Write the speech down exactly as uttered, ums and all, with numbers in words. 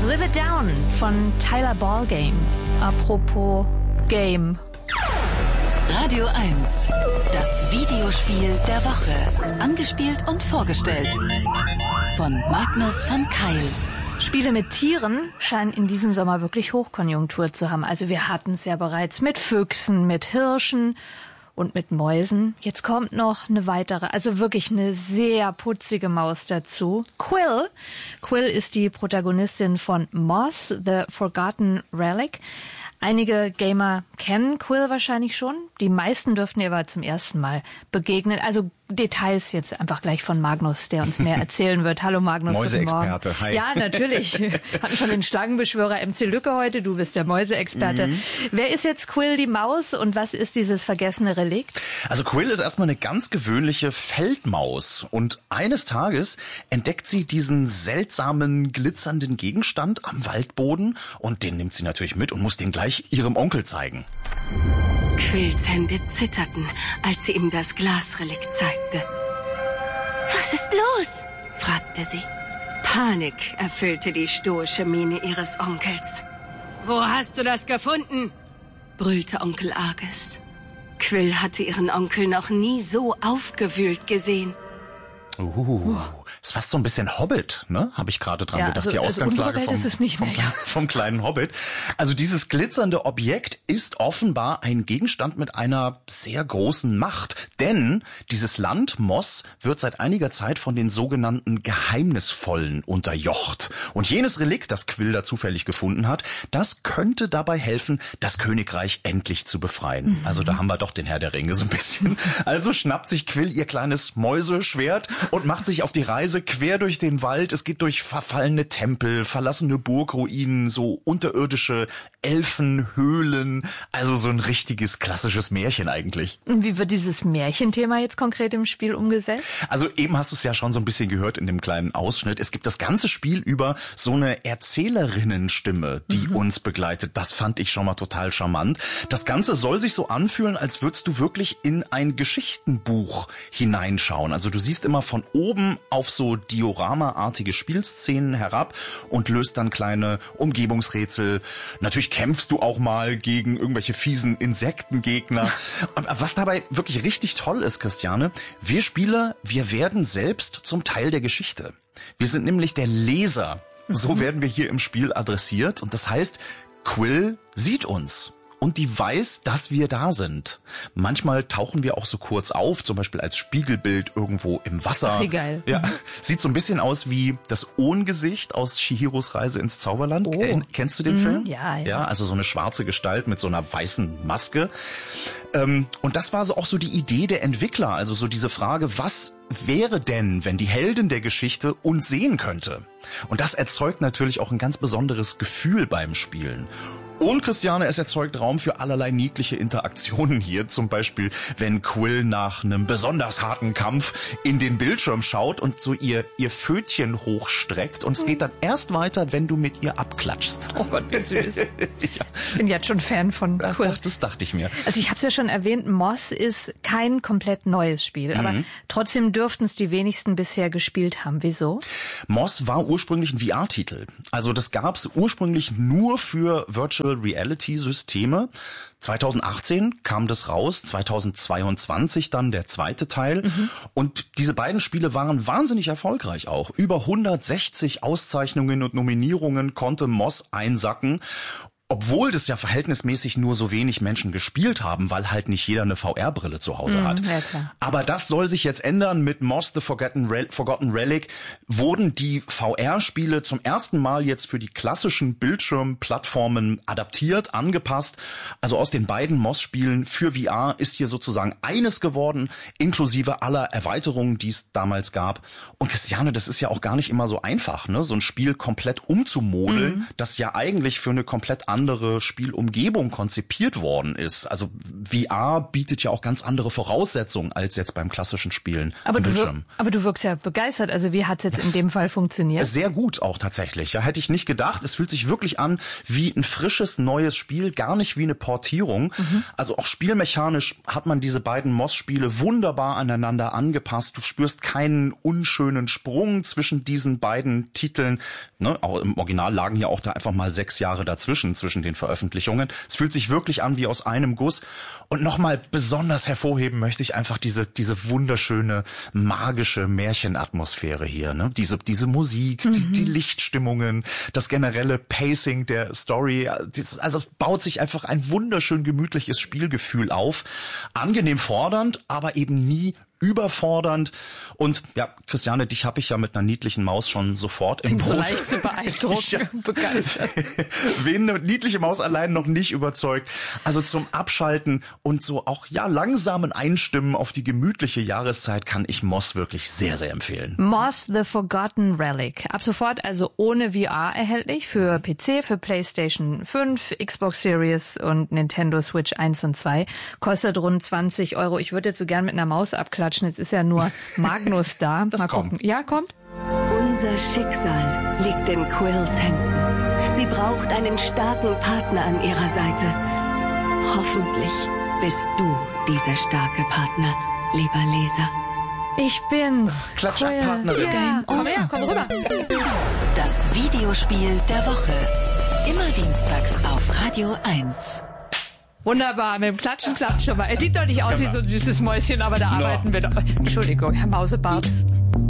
Live It Down von Tyler Ballgame. Apropos Game. Radio eins. Das Videospiel der Woche. Angespielt und vorgestellt von Magnus von Keil. Spiele mit Tieren scheinen in diesem Sommer wirklich Hochkonjunktur zu haben. Also wir hatten es ja bereits mit Füchsen, mit Hirschen und mit Mäusen. Jetzt kommt noch eine weitere, also wirklich eine sehr putzige Maus dazu. Quill. Quill ist die Protagonistin von Moss, The Forgotten Relic. Einige Gamer kennen Quill wahrscheinlich schon. Die meisten dürften ihr aber zum ersten Mal begegnen. Also Details jetzt einfach gleich von Magnus, der uns mehr erzählen wird. Hallo Magnus, guten Morgen. Mäuse-Experte, hi. Ja, natürlich. Wir hatten schon den Schlangenbeschwörer M C Lücke heute. Du bist der Mäuse-Experte. Mhm. Wer ist jetzt Quill, die Maus, und was ist dieses vergessene Relikt? Also Quill ist erstmal eine ganz gewöhnliche Feldmaus. Und eines Tages entdeckt sie diesen seltsamen, glitzernden Gegenstand am Waldboden. Und den nimmt sie natürlich mit und muss den gleich ihrem Onkel zeigen. Quills Hände zitterten, als sie ihm das Glasrelikt zeigte. Was ist los? Fragte sie. Panik erfüllte die stoische Miene ihres Onkels. Wo hast du das gefunden? Brüllte Onkel Argus. Quill hatte ihren Onkel noch nie so aufgewühlt gesehen. Uh, ist fast so ein bisschen Hobbit, ne? Habe ich gerade dran ja, gedacht. Also, die Ausgangslage also vom, ist es nicht mehr, vom, ja. vom kleinen Hobbit. Also dieses glitzernde Objekt ist offenbar ein Gegenstand mit einer sehr großen Macht. Denn dieses Land, Moss, wird seit einiger Zeit von den sogenannten Geheimnisvollen unterjocht. Und jenes Relikt, das Quill da zufällig gefunden hat, das könnte dabei helfen, das Königreich endlich zu befreien. Mhm. Also da haben wir doch den Herr der Ringe so ein bisschen. Also schnappt sich Quill ihr kleines Mäuseschwert und macht sich auf die Reise quer durch den Wald. Es geht durch verfallene Tempel, verlassene Burgruinen, so unterirdische Elfenhöhlen. Also so ein richtiges klassisches Märchen eigentlich. Und wie wird dieses Märchenthema jetzt konkret im Spiel umgesetzt? Also eben hast du es ja schon so ein bisschen gehört in dem kleinen Ausschnitt. Es gibt das ganze Spiel über so eine Erzählerinnenstimme, die mhm. uns begleitet. Das fand ich schon mal total charmant. Das Ganze soll sich so anfühlen, als würdest du wirklich in ein Geschichtenbuch hineinschauen. Also du siehst immer von oben auf so Diorama-artige Spielszenen herab und löst dann kleine Umgebungsrätsel. Natürlich kämpfst du auch mal gegen irgendwelche fiesen Insektengegner. Was dabei wirklich richtig toll ist, Christiane, wir Spieler, wir werden selbst zum Teil der Geschichte. Wir sind nämlich der Leser. So mhm. werden wir hier im Spiel adressiert. Und das heißt, Quill sieht uns. Und die weiß, dass wir da sind. Manchmal tauchen wir auch so kurz auf, zum Beispiel als Spiegelbild irgendwo im Wasser. Wie geil. Ja, sieht so ein bisschen aus wie das Ohngesicht aus Chihiros Reise ins Zauberland. Oh. Ken- kennst du den mhm, Film? Ja, ja. Ja, also so eine schwarze Gestalt mit so einer weißen Maske. Ähm, und das war so auch so die Idee der Entwickler. Also so diese Frage, was wäre denn, wenn die Heldin der Geschichte uns sehen könnte? Und das erzeugt natürlich auch ein ganz besonderes Gefühl beim Spielen. Und Christiane, es erzeugt Raum für allerlei niedliche Interaktionen hier. Zum Beispiel, wenn Quill nach einem besonders harten Kampf in den Bildschirm schaut und so ihr, ihr Pfötchen hochstreckt. Und es geht dann erst weiter, wenn du mit ihr abklatschst. Oh Gott, wie süß. Ja. Ich bin jetzt schon Fan von Quill. Ach, das dachte ich mir. Also ich habe es ja schon erwähnt, Moss ist kein komplett neues Spiel. Mhm. Aber trotzdem dürften es die wenigsten bisher gespielt haben. Wieso? Moss war ursprünglich ein V R-Titel. Also das gab es ursprünglich nur für Virtual Reality-Systeme. zwanzig achtzehn kam das raus, zwanzig zweiundzwanzig dann der zweite Teil. Mhm. Und diese beiden Spiele waren wahnsinnig erfolgreich auch. Über hundertsechzig Auszeichnungen und Nominierungen konnte Moss einsacken. Obwohl das ja verhältnismäßig nur so wenig Menschen gespielt haben, weil halt nicht jeder eine V R-Brille zu Hause mm, hat. Ja, klar. Aber das soll sich jetzt ändern. Mit Moss, The Forgotten, Rel- Forgotten Relic wurden die V R-Spiele zum ersten Mal jetzt für die klassischen Bildschirmplattformen adaptiert, angepasst. Also aus den beiden Moss-Spielen für V R ist hier sozusagen eines geworden, inklusive aller Erweiterungen, die es damals gab. Und Christiane, das ist ja auch gar nicht immer so einfach, ne? So ein Spiel komplett umzumodeln, mm. das ja eigentlich für eine komplett andere andere Spielumgebung konzipiert worden ist. Also V R bietet ja auch ganz andere Voraussetzungen als jetzt beim klassischen Spielen. Aber du, wir, aber du wirkst ja begeistert. Also wie hat's jetzt in dem Fall funktioniert? Sehr gut auch tatsächlich. Ja, hätte ich nicht gedacht. Es fühlt sich wirklich an wie ein frisches, neues Spiel, gar nicht wie eine Portierung. Mhm. Also auch spielmechanisch hat man diese beiden M O S-Spiele wunderbar aneinander angepasst. Du spürst keinen unschönen Sprung zwischen diesen beiden Titeln. Ne, auch im Original lagen ja auch da einfach mal sechs Jahre dazwischen, zwischen den Veröffentlichungen. Es fühlt sich wirklich an wie aus einem Guss. Und nochmal besonders hervorheben möchte ich einfach diese diese wunderschöne, magische Märchenatmosphäre hier. Ne? Diese diese Musik, mhm. die, die Lichtstimmungen, das generelle Pacing der Story. Also baut sich einfach ein wunderschön gemütliches Spielgefühl auf. Angenehm fordernd, aber eben nie überfordernd. Und ja, Christiane, dich habe ich ja mit einer niedlichen Maus schon sofort im Boot. So leicht zu beeindrucken, ja. begeistert. Wen eine niedliche Maus allein noch nicht überzeugt. Also zum Abschalten und so auch ja langsamen Einstimmen auf die gemütliche Jahreszeit kann ich M O S wirklich sehr, sehr empfehlen. M O S The Forgotten Relic. Ab sofort also ohne V R erhältlich für P C, für PlayStation fünf, Xbox Series und Nintendo Switch eins und zwei. Kostet rund zwanzig Euro. Ich würde jetzt so gern mit einer Maus abklatschen. Jetzt ist ja nur Magnus da. Das Mal kommt. gucken. Ja, kommt. Unser Schicksal liegt in Quills Händen. Sie braucht einen starken Partner an ihrer Seite. Hoffentlich bist du dieser starke Partner, lieber Leser. Ich bin's. Klatschpartnerin. Ja. Komm her, komm rüber. Das Videospiel der Woche. Immer dienstags auf Radio eins. Wunderbar, mit dem Klatschen klappt schon mal. Er sieht doch nicht aus wie so ein süßes Mäuschen, aber da arbeiten wir doch. Entschuldigung, Herr Mausebarts.